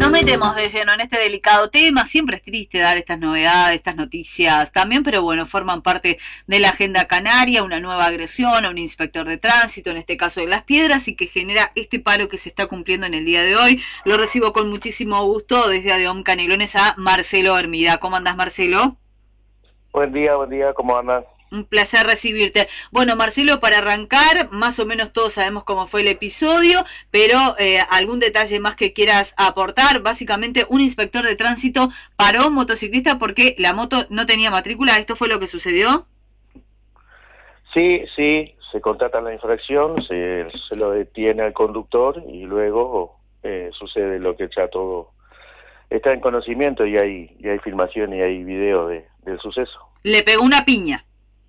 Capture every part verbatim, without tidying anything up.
nos metemos de lleno en este delicado tema. Siempre es triste dar estas novedades, estas noticias también, pero bueno, forman parte de la agenda canaria, una nueva agresión a un inspector de tránsito, en este caso de Las Piedras, y que genera este paro que se está cumpliendo en el día de hoy. Lo recibo con muchísimo gusto desde ADEOM Canelones a Marcelo Hermida. ¿Cómo andás, Marcelo? Buen día, buen día, ¿cómo andan? Un placer recibirte. Bueno, Marcelo, para arrancar, más o menos todos sabemos cómo fue el episodio, pero eh, algún detalle más que quieras aportar. Básicamente, un inspector de tránsito paró a un motociclista porque la moto no tenía matrícula. ¿Esto fue lo que sucedió? Sí, sí, se constata la infracción, se, se lo detiene al conductor y luego eh, sucede lo que ya todo está en conocimiento y hay, y hay filmación y hay video de, del suceso. Le pegó una piña.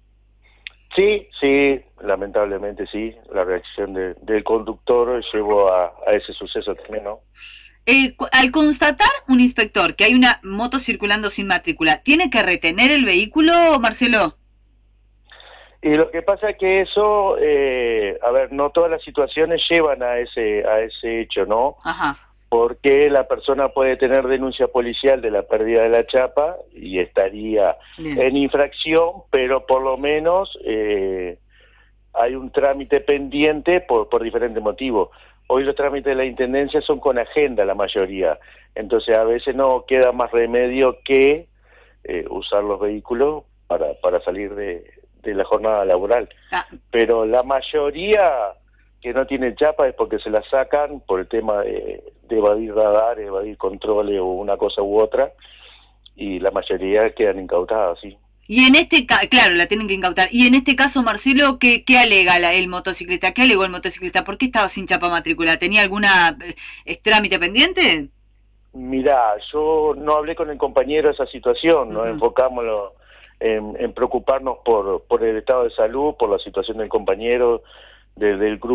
Sí, sí, lamentablemente sí, la reacción de, del conductor llevó a, a ese suceso también, ¿no? Eh, al constatar un inspector que hay una moto circulando sin matrícula, ¿tiene que retener el vehículo, Marcelo? Y lo que pasa es que eso, eh, a ver, no todas las situaciones llevan a ese, a ese hecho, ¿no? Ajá. Porque la persona puede tener denuncia policial de la pérdida de la chapa y estaría Bien. en infracción, pero por lo menos eh, hay un trámite pendiente por, por diferentes motivos. Hoy los trámites de la Intendencia son con agenda la mayoría, entonces a veces no queda más remedio que eh, usar los vehículos para, para salir de, de la jornada laboral. Ah. Pero la mayoría que no tiene chapa es porque se la sacan por el tema de, de evadir radar, evadir controles o una cosa u otra, y la mayoría quedan incautadas, sí. Y en este caso, claro, la tienen que incautar. Y en este caso, Marcelo, ¿qué, qué alega la, el motociclista? ¿Qué alegó el motociclista? ¿Por qué estaba sin chapa matrícula? ¿Tenía alguna eh, trámite pendiente? Mirá, yo no hablé con el compañero de esa situación, uh-huh. Nos enfocamos en, en preocuparnos por, por el estado de salud, por la situación del compañero, de, del grupo.